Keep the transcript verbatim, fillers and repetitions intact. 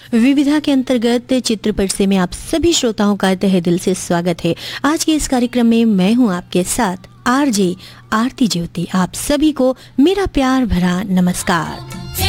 विविधा के अंतर्गत चित्रपट से मैं आप सभी श्रोताओं का तहे दिल से स्वागत है। आज के इस कार्यक्रम में मैं हूं आपके साथ आरजे आरती ज्योति। आप सभी को मेरा प्यार भरा नमस्कार।